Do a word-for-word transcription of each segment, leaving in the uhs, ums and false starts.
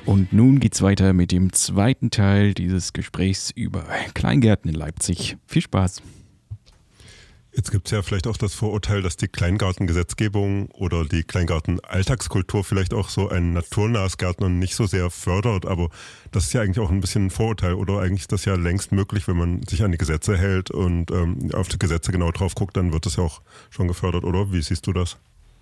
Und nun geht's weiter mit dem zweiten Teil dieses Gesprächs über Kleingärten in Leipzig. Viel Spaß! Jetzt gibt es ja vielleicht auch das Vorurteil, dass die Kleingartengesetzgebung oder die Kleingartenalltagskultur vielleicht auch so ein naturnahes Gärtnern nicht so sehr fördert, aber das ist ja eigentlich auch ein bisschen ein Vorurteil, oder? Eigentlich ist das ja längst möglich, wenn man sich an die Gesetze hält und ähm, auf die Gesetze genau drauf guckt, dann wird das ja auch schon gefördert, oder? Wie siehst du das?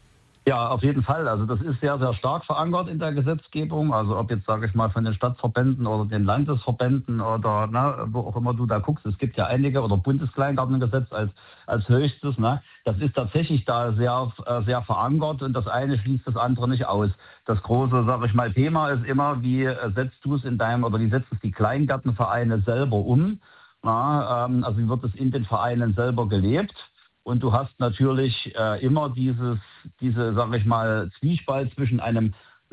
Ja, auf jeden Fall. Also das ist sehr, sehr stark verankert in der Gesetzgebung. Also ob jetzt, sage ich mal, von den Stadtverbänden oder den Landesverbänden oder ne, wo auch immer du da guckst. Es gibt ja einige, oder Bundeskleingartengesetz als, als höchstes. Ne? Das ist tatsächlich da sehr, äh, sehr verankert und das eine schließt das andere nicht aus. Das große, sage ich mal, Thema ist immer, wie äh, setzt du es in deinem, oder wie setzt es die Kleingartenvereine selber um? Na, ähm, also wie wird es in den Vereinen selber gelebt? Und du hast natürlich äh, immer dieses, diese, sage ich mal, Zwiespalt zwischen einem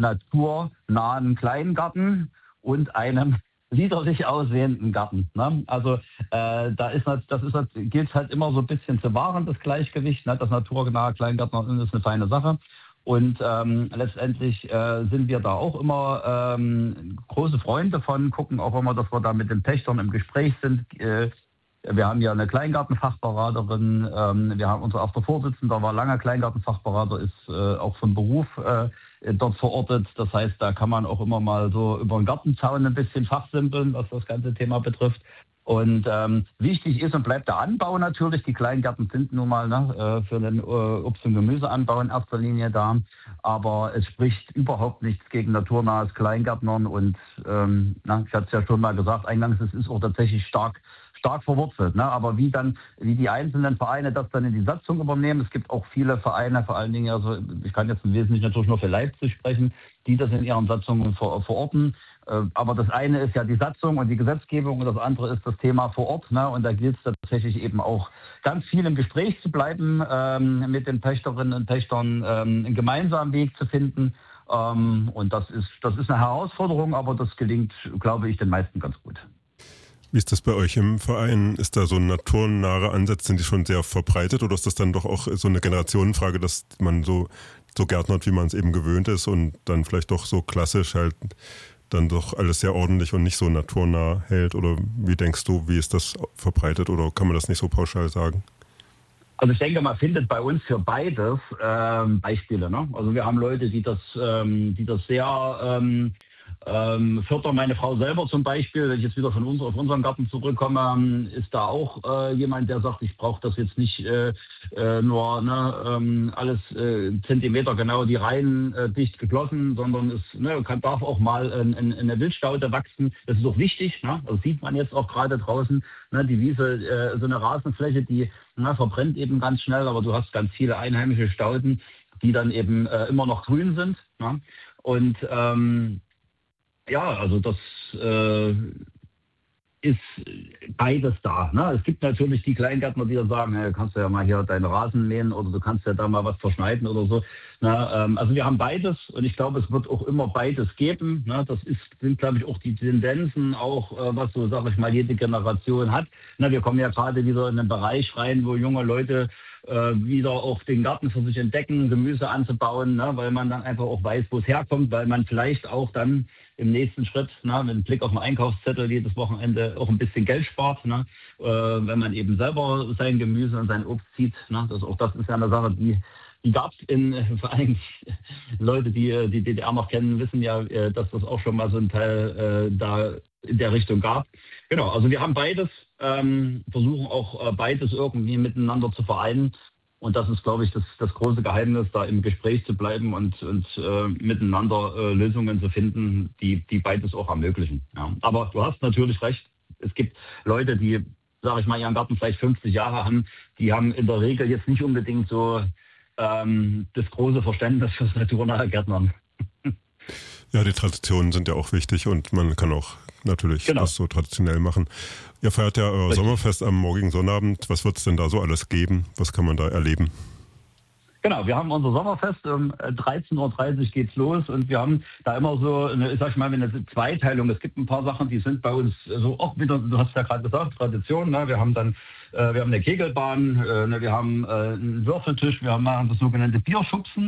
naturnahen Kleingarten und einem liederlich aussehenden Garten. Ne? Also äh, da ist das ist gilt halt immer so ein bisschen zu wahren, das Gleichgewicht. Ne? Das naturnahe Kleingarten ist eine feine Sache. Und ähm, letztendlich äh, sind wir da auch immer ähm, große Freunde von, gucken auch immer, dass wir da mit den Pächtern im Gespräch sind. Äh, Wir haben ja eine Kleingartenfachberaterin, ähm, wir haben unser erster Vorsitzender, war lange Kleingartenfachberater, ist äh, auch von Beruf äh, dort verortet. Das heißt, da kann man auch immer mal so über den Gartenzaun ein bisschen fachsimpeln, was das ganze Thema betrifft. Und ähm, wichtig ist und bleibt der Anbau natürlich. Die Kleingärten sind nun mal ne, äh, für den äh, Obst- und Gemüseanbau in erster Linie da. Aber es spricht überhaupt nichts gegen naturnahes Kleingärtnern. Und ähm, na, ich hatte es ja schon mal gesagt, eingangs, es ist auch tatsächlich stark stark verwurzelt. Ne? Aber wie dann, wie die einzelnen Vereine das dann in die Satzung übernehmen, es gibt auch viele Vereine, vor allen Dingen, also ich kann jetzt im Wesentlichen natürlich nur für Leipzig sprechen, die das in ihren Satzungen ver verorten. Äh, aber das eine ist ja die Satzung und die Gesetzgebung und das andere ist das Thema vor Ort. Ne? Und da gilt es tatsächlich eben auch ganz viel im Gespräch zu bleiben, ähm, mit den Pächterinnen und Pächtern ähm, einen gemeinsamen Weg zu finden. Ähm, und das ist, das ist eine Herausforderung, aber das gelingt, glaube ich, den meisten ganz gut. Wie ist das bei euch im Verein? Ist da so ein naturnahe Ansatz, sind die schon sehr verbreitet oder ist das dann doch auch so eine Generationenfrage, dass man so, so gärtnert, wie man es eben gewöhnt ist und dann vielleicht doch so klassisch halt dann doch alles sehr ordentlich und nicht so naturnah hält? Oder wie denkst du, wie ist das verbreitet oder kann man das nicht so pauschal sagen? Also ich denke, man findet bei uns für beides ähm, Beispiele. Ne? Also wir haben Leute, die das, ähm, die das sehr ähm, Ähm, fördern. Meine Frau selber zum Beispiel, wenn ich jetzt wieder von uns auf unseren Garten zurückkomme, ist da auch äh, jemand, der sagt, ich brauche das jetzt nicht äh, äh, nur ne, ähm, alles äh, Zentimeter genau die Reihen äh, dicht geklossen, sondern es ne, kann, darf auch mal ein, ein, eine Wildstaude wachsen. Das ist auch wichtig, ne? Das sieht man jetzt auch gerade draußen. Ne? Die Wiese, äh, so eine Rasenfläche, die ne, verbrennt eben ganz schnell, aber du hast ganz viele einheimische Stauden, die dann eben äh, immer noch grün sind. Ne? Und ähm, ja, also das äh, ist beides da. Ne? Es gibt natürlich die Kleingärtner, die da sagen, hey, kannst du ja mal hier deinen Rasen mähen oder du kannst ja da mal was verschneiden oder so. Na, ähm, also wir haben beides und ich glaube, es wird auch immer beides geben. Ne? Das ist, sind, glaube ich, auch die Tendenzen, auch äh, was so, sage ich mal, jede Generation hat. Na, wir kommen ja gerade wieder in einen Bereich rein, wo junge Leute äh, wieder auch den Garten für sich entdecken, Gemüse anzubauen, ne? Weil man dann einfach auch weiß, wo es herkommt, weil man vielleicht auch dann im nächsten Schritt, na, mit einem Blick auf den Einkaufszettel jedes Wochenende auch ein bisschen Geld spart, ne, äh, wenn man eben selber sein Gemüse und sein Obst zieht. Ne, das, auch das ist ja eine Sache, die, die gab es in, vor allem Leute, die die D D R noch kennen, wissen ja, äh, dass das auch schon mal so ein Teil äh, da in der Richtung gab. Genau, also wir haben beides, ähm, versuchen auch äh, beides irgendwie miteinander zu vereinen. Und das ist, glaube ich, das, das große Geheimnis, da im Gespräch zu bleiben und, und äh, miteinander äh, Lösungen zu finden, die, die beides auch ermöglichen. Ja. Aber du hast natürlich recht, es gibt Leute, die, sage ich mal, ihren Garten vielleicht fünfzig Jahre haben, die haben in der Regel jetzt nicht unbedingt so ähm, das große Verständnis fürs naturnahe Gärtnern. Ja, die Traditionen sind ja auch wichtig und man kann auch natürlich genau. das so traditionell machen. Ihr feiert ja euer Richtig. Sommerfest am morgigen Sonnabend. Was wird es denn da so alles geben? Was kann man da erleben? Genau, wir haben unser Sommerfest, um dreizehn Uhr dreißig geht's los und wir haben da immer so, eine, ich sag mal, eine Zweiteilung. Es gibt ein paar Sachen, die sind bei uns so auch wieder, du hast ja gerade gesagt, Tradition. Ne? Wir haben dann, äh, wir haben eine Kegelbahn, äh, ne? wir haben äh, einen Würfeltisch, wir haben das sogenannte Bierschubsen.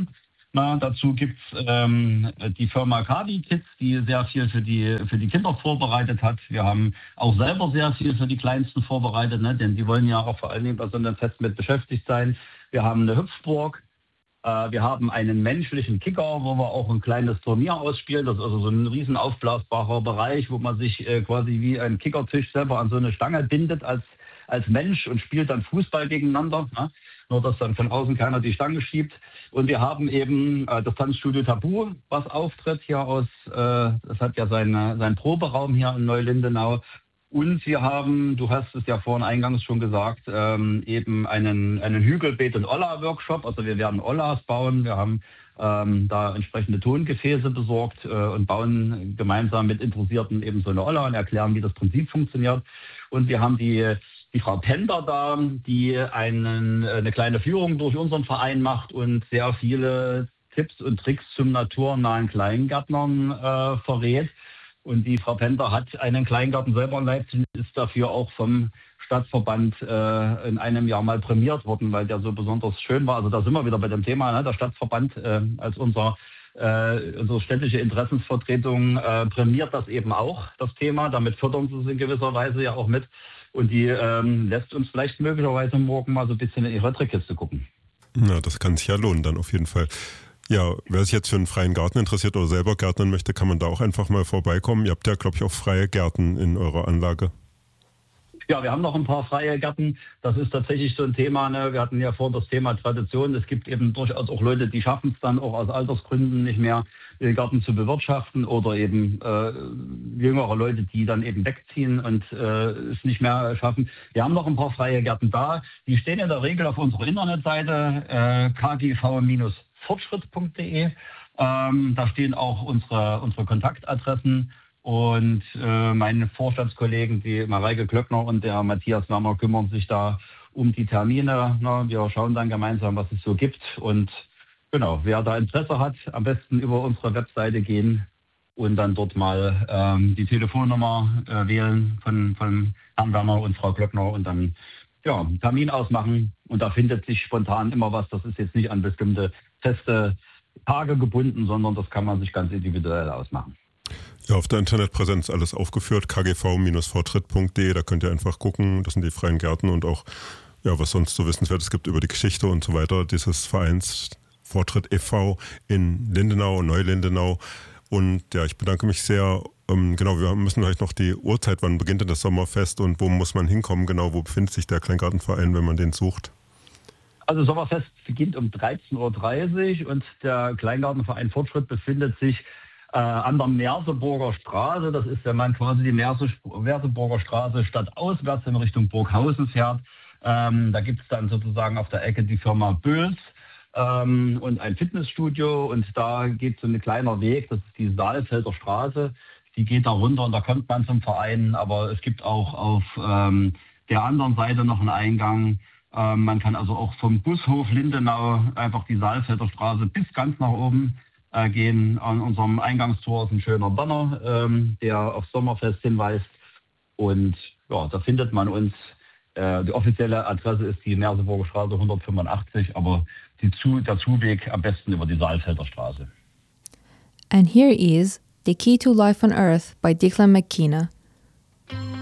Na, dazu gibt's ähm, die Firma Kavi Kids, die sehr viel für die für die Kinder vorbereitet hat. Wir haben auch selber sehr viel für die Kleinsten vorbereitet, ne? Denn die wollen ja auch vor allen Dingen bei so einem Fest mit beschäftigt sein. Wir haben eine Hüpfburg, äh, wir haben einen menschlichen Kicker, wo wir auch ein kleines Turnier ausspielen. Das ist also so ein riesen aufblasbarer Bereich, wo man sich äh, quasi wie ein Kickertisch selber an so eine Stange bindet als als Mensch und spielt dann Fußball gegeneinander. Ne? Nur, dass dann von außen keiner die Stange schiebt. Und wir haben eben äh, das Tanzstudio Tabu, was auftritt hier aus, äh, das hat ja seine, seinen Proberaum hier in Neulindenau. Und wir haben, du hast es ja vorhin eingangs schon gesagt, ähm, eben einen, einen Hügelbeet- und Olla-Workshop. Also wir werden Ollas bauen. Wir haben ähm, da entsprechende Tongefäße besorgt äh, und bauen gemeinsam mit Interessierten eben so eine Olla und erklären, wie das Prinzip funktioniert. Und wir haben die die Frau Pender da, die einen, eine kleine Führung durch unseren Verein macht und sehr viele Tipps und Tricks zum naturnahen Kleingärtnern äh, verrät. Und die Frau Pender hat einen Kleingarten selber in Leipzig, ist dafür auch vom Stadtverband äh, in einem Jahr mal prämiert worden, weil der so besonders schön war. Also da sind wir wieder bei dem Thema, ne? Der Stadtverband äh, als unser Äh, unsere städtische Interessensvertretung äh, prämiert das eben auch, das Thema. Damit fördern sie es in gewisser Weise ja auch mit. Und die ähm, lässt uns vielleicht möglicherweise morgen mal so ein bisschen in ihre Trickkiste gucken. Na, das kann sich ja lohnen dann auf jeden Fall. Ja, wer sich jetzt für einen freien Garten interessiert oder selber gärtnern möchte, kann man da auch einfach mal vorbeikommen. Ihr habt ja, glaube ich, auch freie Gärten in eurer Anlage. Ja, wir haben noch ein paar freie Gärten. Das ist tatsächlich so ein Thema. Ne? Wir hatten ja vorhin das Thema Tradition. Es gibt eben durchaus auch Leute, die schaffen es dann auch aus Altersgründen nicht mehr, den Garten zu bewirtschaften oder eben äh, jüngere Leute, die dann eben wegziehen und äh, es nicht mehr schaffen. Wir haben noch ein paar freie Gärten da. Die stehen in der Regel auf unserer Internetseite äh, k g v fortschritt punkt d e. Ähm, da stehen auch unsere, unsere Kontaktadressen. Und äh, meine Vorstandskollegen, die Mareike Glöckner und der Matthias Werner, kümmern sich da um die Termine. Na, wir schauen dann gemeinsam, was es so gibt. Und genau, wer da Interesse hat, am besten über unsere Webseite gehen und dann dort mal ähm, die Telefonnummer äh, wählen von, von Herrn Werner und Frau Glöckner und dann ja, einen Termin ausmachen. Und da findet sich spontan immer was. Das ist jetzt nicht an bestimmte feste Tage gebunden, sondern das kann man sich ganz individuell ausmachen. Ja, auf der Internetpräsenz alles aufgeführt, k g v fortschritt punkt d e, da könnt ihr einfach gucken, das sind die freien Gärten und auch, ja, was sonst so Wissenswertes gibt über die Geschichte und so weiter dieses Vereins Fortschritt e V in Lindenau, Neulindenau. Und ja, ich bedanke mich sehr. Ähm, genau, wir müssen vielleicht noch die Uhrzeit, wann beginnt denn das Sommerfest und wo muss man hinkommen, genau, wo befindet sich der Kleingartenverein, wenn man den sucht? Also Sommerfest beginnt um dreizehn Uhr dreißig und der Kleingartenverein Fortschritt befindet sich Äh, an der Merseburger Straße. Das ist, wenn man quasi die Merse, Merseburger Straße stadtauswärts in Richtung Burghausen fährt. Ähm, da gibt es dann sozusagen auf der Ecke die Firma Böls ähm, und ein Fitnessstudio. Und da geht so ein kleiner Weg, das ist die Saalfelder Straße. Die geht da runter und da kommt man zum Verein. Aber es gibt auch auf ähm, der anderen Seite noch einen Eingang. Ähm, man kann also auch vom Bushof Lindenau einfach die Saalfelder Straße bis ganz nach oben gehen. An unserem Eingangstor ist ein schöner Banner, ähm, der auf Sommerfest hinweist. Und ja, da findet man uns. Äh, die offizielle Adresse ist die Merseburger Straße hundertfünfundachtzig, aber die Zu der Zuweg am besten über die Saalfelder Straße. And here is The Key to Life on Earth by Declan McKenna.